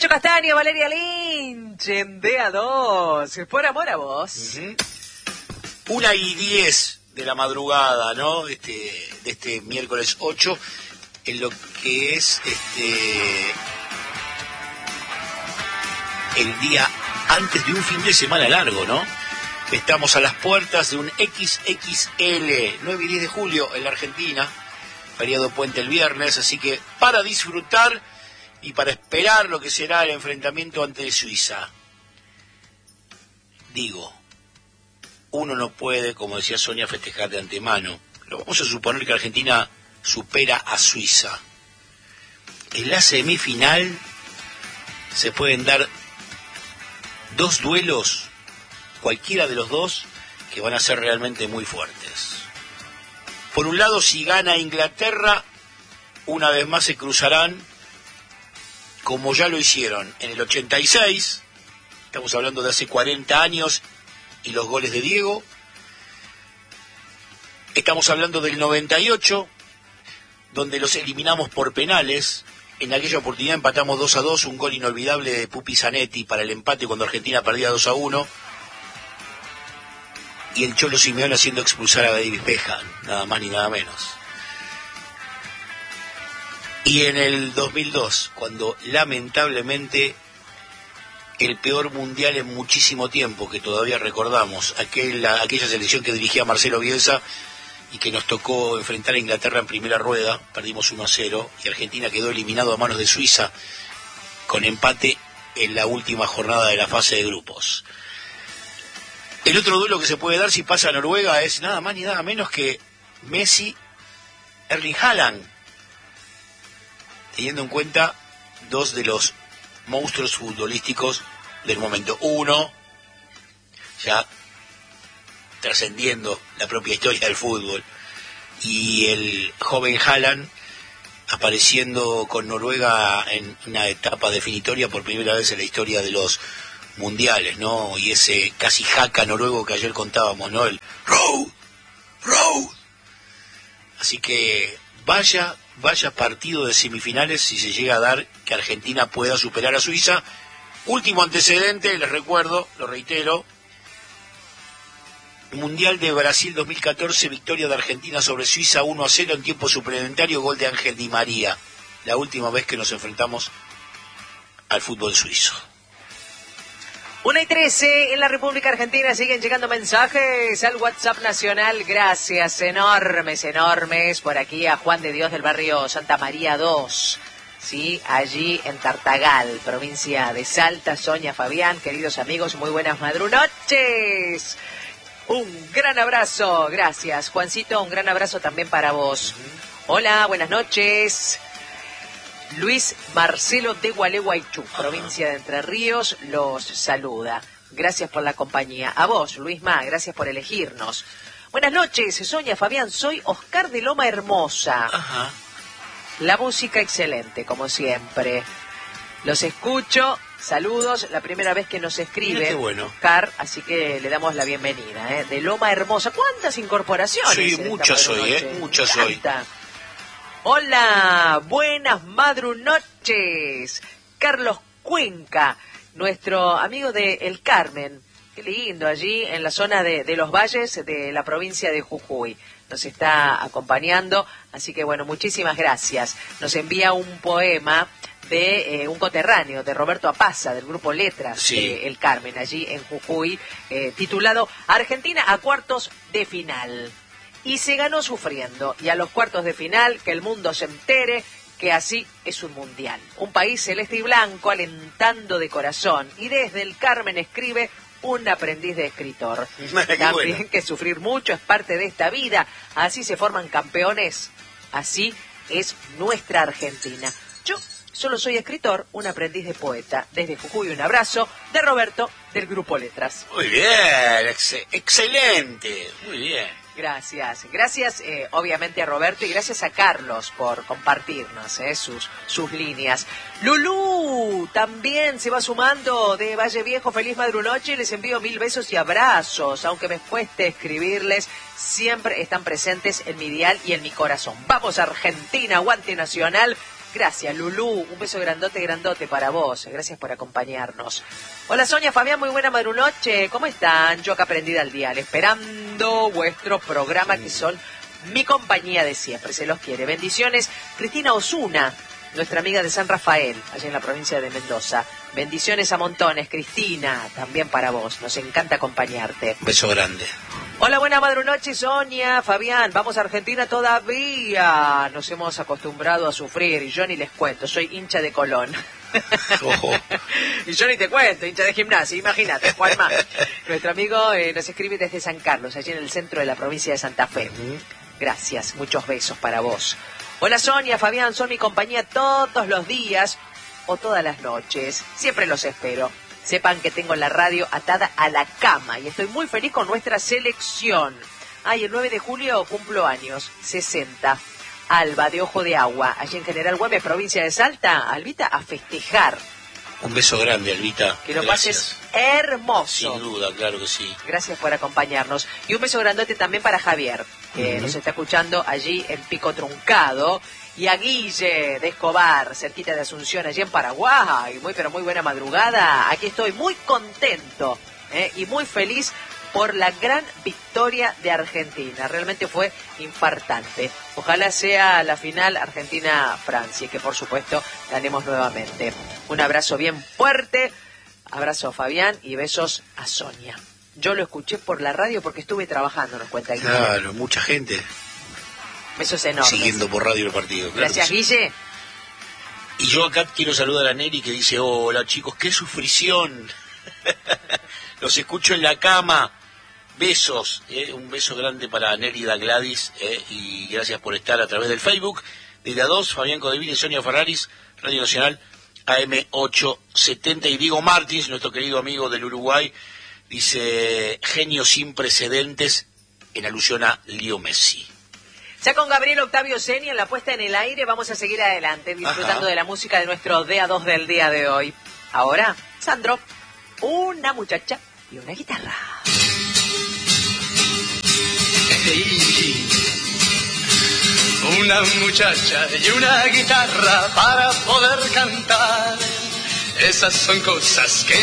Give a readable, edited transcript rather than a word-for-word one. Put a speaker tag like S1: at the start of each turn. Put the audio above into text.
S1: Nacho Castaño, Valeria Lynch, en DA2, por amor a vos.
S2: 1:10 de la madrugada, ¿no? De este miércoles 8, en lo que es el día antes de un fin de semana largo, ¿no? Estamos a las puertas de un XXL, 9 y 10 de julio en la Argentina, feriado puente el viernes, así que para disfrutar y para esperar lo que será el enfrentamiento ante Suiza. Digo, uno no puede, como decía Sonia, festejar de antemano. Pero vamos a suponer que Argentina supera a Suiza. En la semifinal se pueden dar dos duelos, cualquiera de los dos, que van a ser realmente muy fuertes. Por un lado, si gana Inglaterra, una vez más se cruzarán, como ya lo hicieron en el 86, estamos hablando de hace 40 años, y los goles de Diego. Estamos hablando del 98, donde los eliminamos por penales. En aquella oportunidad empatamos 2-2, un gol inolvidable de Pupi Zanetti para el empate cuando Argentina perdía 2-1. Y el Cholo Simeone haciendo expulsar a David Beckham, nada más ni nada menos. Y en el 2002, cuando lamentablemente el peor mundial en muchísimo tiempo, que todavía recordamos, aquella selección que dirigía Marcelo Bielsa y que nos tocó enfrentar a Inglaterra en primera rueda, perdimos 1-0 y Argentina quedó eliminado a manos de Suiza con empate en la última jornada de la fase de grupos. El otro duelo que se puede dar si pasa a Noruega es nada más ni nada menos que Messi, Erling Haaland, teniendo en cuenta dos de los monstruos futbolísticos del momento. Uno, ya trascendiendo la propia historia del fútbol, y el joven Haaland apareciendo con Noruega en una etapa definitoria por primera vez en la historia de los mundiales, ¿no? Y ese casi jaca noruego que ayer contábamos, ¿no? El road. Así que vaya partido de semifinales si se llega a dar que Argentina pueda superar a Suiza. Último antecedente, les recuerdo, lo reitero, Mundial de Brasil 2014, victoria de Argentina sobre Suiza 1-0 en tiempo suplementario, gol de Ángel Di María. La última vez que nos enfrentamos al fútbol suizo.
S1: 1:13 en la República Argentina, siguen llegando mensajes al WhatsApp nacional, gracias enormes por aquí a Juan de Dios del barrio Santa María 2, sí, allí en Tartagal, provincia de Salta. Sonia, Fabián, queridos amigos, muy buenas madrunoches, un gran abrazo, gracias Juancito, un gran abrazo también para vos. Hola, buenas noches. Luis Marcelo de Gualeguaychú, provincia de Entre Ríos, los saluda. Gracias por la compañía. A vos, Luisma, gracias por elegirnos. Buenas noches, Sonia, Fabián, soy Oscar de Loma Hermosa.
S2: Ajá.
S1: La música excelente, como siempre. Los escucho, saludos, la primera vez que nos escribe,
S2: qué bueno.
S1: Oscar, así que le damos la bienvenida, de Loma Hermosa. ¿Cuántas incorporaciones?
S2: Sí, muchas hoy, muchas hoy.
S1: Hola, buenas madrunoches. Carlos Cuenca, nuestro amigo de El Carmen. Qué lindo, allí en la zona de los valles de la provincia de Jujuy. Nos está acompañando, así que bueno, muchísimas gracias. Nos envía un poema de un coterráneo, de Roberto Apaza, del grupo Letras,
S2: sí,
S1: de El Carmen, allí en Jujuy, titulado Argentina a cuartos de final. Y se ganó sufriendo, y a los cuartos de final que el mundo se entere que así es un mundial. Un país celeste y blanco alentando de corazón, y desde El Carmen escribe un aprendiz de escritor. También bueno, que sufrir mucho es parte de esta vida, así se forman campeones, así es nuestra Argentina. Yo solo soy escritor, un aprendiz de poeta. Desde Jujuy un abrazo de Roberto del grupo Letras.
S2: Muy bien, excelente, muy bien.
S1: Gracias, obviamente a Roberto y gracias a Carlos por compartirnos sus líneas. Lulú también se va sumando de Valle Viejo, feliz madrunoche, les envío 1000 besos y abrazos, aunque me cueste escribirles, siempre están presentes en mi dial y en mi corazón. Vamos Argentina, aguante nacional, Gracias, Lulú. Un beso grandote, grandote para vos. Gracias por acompañarnos. Hola, Sonia, Fabián, muy buena madrunoche. ¿Cómo están? Yo acá prendida al dial, esperando vuestro programa que son mi compañía de siempre. Se los quiere. Bendiciones. Cristina Osuna, nuestra amiga de San Rafael, allá en la provincia de Mendoza. Bendiciones a montones, Cristina, también para vos. Nos encanta acompañarte.
S2: Beso grande.
S1: Hola, buena madrunoche, Sonia, Fabián. Vamos a Argentina todavía. Nos hemos acostumbrado a sufrir y yo ni les cuento. Soy hincha de Colón.
S2: Ojo.
S1: Y yo ni te cuento, hincha de Gimnasia. Imagínate, Juanma. Nuestro amigo nos escribe desde San Carlos, allí en el centro de la provincia de Santa Fe. Gracias, muchos besos para vos. Hola, Sonia, Fabián, son mi compañía todos los días o todas las noches. Siempre los espero. Sepan que tengo la radio atada a la cama y estoy muy feliz con nuestra selección. Ay, el 9 de julio cumplo años, 60. Alba, de Ojo de Agua, allí en General Güemes, provincia de Salta. Albita, a festejar.
S2: Un beso grande, Albita.
S1: Que lo
S2: Gracias.
S1: pases hermoso.
S2: Sin duda, claro que sí.
S1: Gracias por acompañarnos. Y un beso grandote también para Javier, que nos está escuchando allí en Pico Truncado. Y a Guille de Escobar, cerquita de Asunción, allí en Paraguay. Pero muy buena madrugada. Aquí estoy muy contento y muy feliz por la gran victoria de Argentina. Realmente fue infartante. Ojalá sea la final Argentina-Francia, que por supuesto ganemos nuevamente. Un abrazo bien fuerte. Abrazo a Fabián y besos a Sonia. Yo lo escuché por la radio porque estuve trabajando, nos cuenta Guille.
S2: Claro, mucha gente.
S1: Besos enormes.
S2: Siguiendo por radio el partido. Claro.
S1: Gracias,
S2: sí.
S1: Guille.
S2: Y yo acá quiero saludar a Neri que dice, hola chicos, qué sufrición. Los escucho en la cama. Besos. Un beso grande para Nérida Gladys. Y gracias por estar a través del Facebook. De la 2, Fabián Codeville y Sonia Ferraris, Radio Nacional AM870. Y Diego Martins, nuestro querido amigo del Uruguay, dice, genio sin precedentes, en alusión a Leo Messi.
S1: Ya con Gabriel Octavio Seni en la puesta en el aire vamos a seguir adelante disfrutando de la música de nuestro DA2 del día de hoy. Ahora, Sandro, una muchacha y una guitarra.
S3: Hey, una muchacha y una guitarra para poder cantar. Esas son cosas que